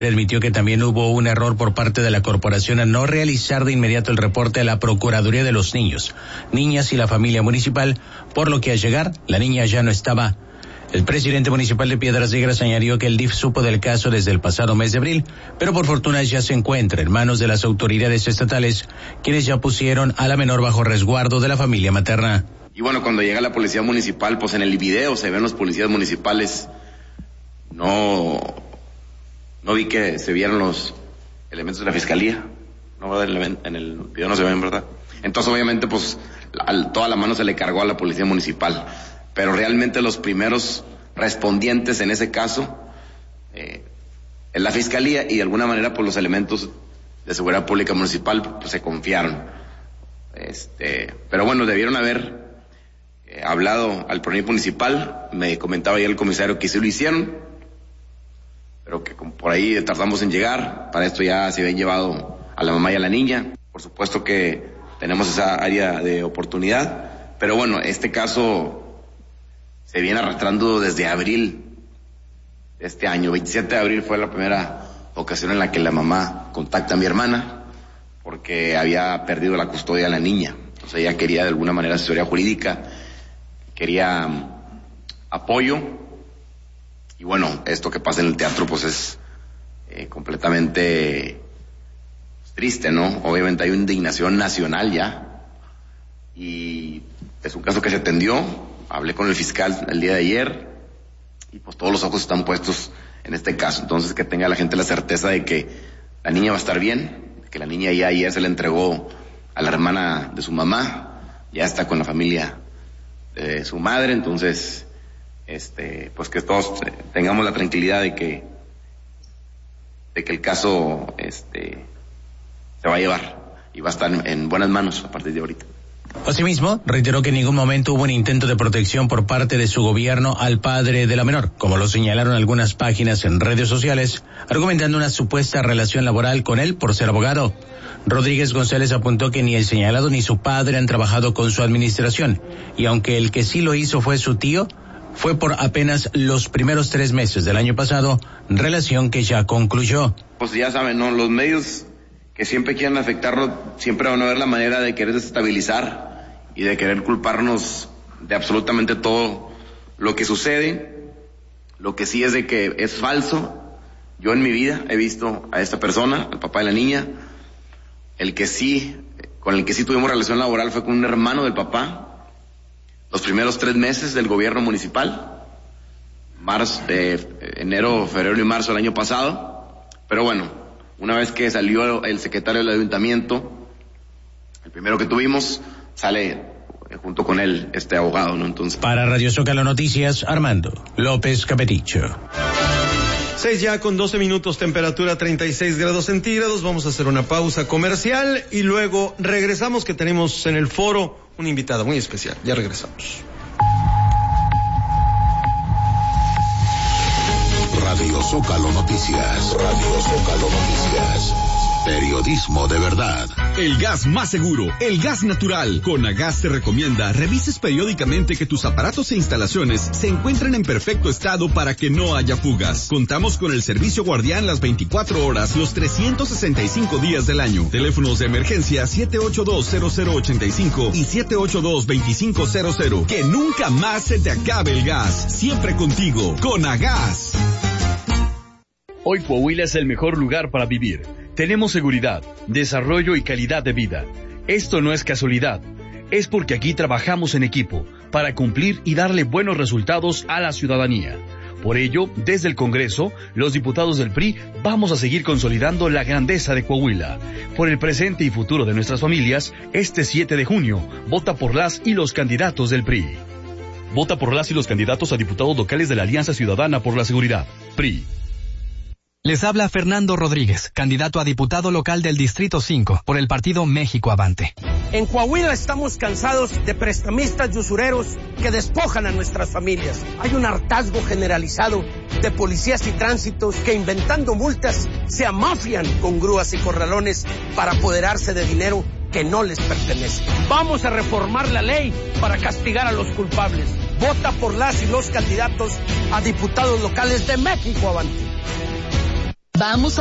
Admitió que también hubo un error por parte de la corporación a no realizar de inmediato el reporte a la Procuraduría de los Niños, Niñas y la Familia Municipal, por lo que al llegar, la niña ya no estaba. El presidente municipal de Piedras Negras añadió que el DIF supo del caso desde el pasado mes de abril, pero por fortuna ya se encuentra en manos de las autoridades estatales, quienes ya pusieron a la menor bajo resguardo de la familia materna. Y bueno, cuando llega la policía municipal, pues en el video se ven los policías municipales. No vi que se vieran los elementos de la fiscalía. No, en el video no se ven, ¿verdad? Entonces, obviamente, pues, toda la mano se le cargó a la policía municipal. Pero realmente los primeros respondientes en ese caso es la fiscalía, y de alguna manera, pues, los elementos de seguridad pública municipal, pues, se confiaron. Pero bueno, debieron haber hablado al PRONIP municipal. Me comentaba ya el comisario que sí lo hicieron, pero que por ahí tardamos en llegar. Para esto ya se habían llevado a la mamá y a la niña. Por supuesto que tenemos esa área de oportunidad, pero bueno, este caso se viene arrastrando desde abril de este año. 27 de abril fue la primera ocasión en la que la mamá contacta a mi hermana porque había perdido la custodia de la niña. Entonces ella quería de alguna manera asesoría jurídica, quería apoyo. Y bueno, esto que pasa en el teatro pues es completamente triste, ¿no? Obviamente hay una indignación nacional ya, y es un caso que se atendió. Hablé con el fiscal el día de ayer y pues todos los ojos están puestos en este caso. Entonces, que tenga la gente la certeza de que la niña va a estar bien, que la niña ya ayer se le entregó a la hermana de su mamá, ya está con la familia de su madre. Entonces, pues que todos tengamos la tranquilidad de que el caso se va a llevar y va a estar en buenas manos a partir de ahorita. Asimismo, reiteró que en ningún momento hubo un intento de protección por parte de su gobierno al padre de la menor, como lo señalaron algunas páginas en redes sociales, argumentando una supuesta relación laboral con él por ser abogado. Rodríguez González apuntó que ni el señalado ni su padre han trabajado con su administración, y aunque el que sí lo hizo fue su tío, fue por apenas los primeros 3 meses del año pasado, relación que ya concluyó. Pues ya saben, ¿no? Los medios que siempre quieren afectarnos, siempre van a ver la manera de querer desestabilizar y de querer culparnos de absolutamente todo lo que sucede. Lo que sí es de que es falso. Yo en mi vida he visto a esta persona, al papá de la niña, con el que sí tuvimos relación laboral fue con un hermano del papá, los primeros 3 meses del gobierno municipal, enero, febrero y marzo del año pasado. Pero bueno, una vez que salió el secretario del ayuntamiento, el primero que tuvimos, sale junto con él este abogado, ¿no? Entonces, para Radio Zócalo Noticias, Armando López Capeticho. 6:12, temperatura 36 grados centígrados. Vamos a hacer una pausa comercial y luego regresamos, que tenemos en el foro una invitada muy especial. Ya regresamos. Radio Zócalo Noticias. Radio Zócalo Noticias. Periodismo de verdad. El gas más seguro, el gas natural. Conagas te recomienda revises periódicamente que tus aparatos e instalaciones se encuentren en perfecto estado para que no haya fugas. Contamos con el servicio guardián las 24 horas, los 365 días del año. Teléfonos de emergencia 782-0085 y 782-2500. Que nunca más se te acabe el gas. Siempre contigo, Conagas. Hoy Coahuila es el mejor lugar para vivir. Tenemos seguridad, desarrollo y calidad de vida. Esto no es casualidad. Es porque aquí trabajamos en equipo para cumplir y darle buenos resultados a la ciudadanía. Por ello, desde el Congreso, los diputados del PRI vamos a seguir consolidando la grandeza de Coahuila. Por el presente y futuro de nuestras familias, este 7 de junio, vota por las y los candidatos del PRI. Vota por las y los candidatos a diputados locales de la Alianza Ciudadana por la Seguridad, PRI. Les habla Fernando Rodríguez, candidato a diputado local del Distrito 5 por el partido México Avante. En Coahuila estamos cansados de prestamistas y usureros que despojan a nuestras familias. Hay un hartazgo generalizado de policías y tránsitos que, inventando multas, se amafian con grúas y corralones para apoderarse de dinero que no les pertenece. Vamos a reformar la ley para castigar a los culpables. Vota por las y los candidatos a diputados locales de México Avante. Vamos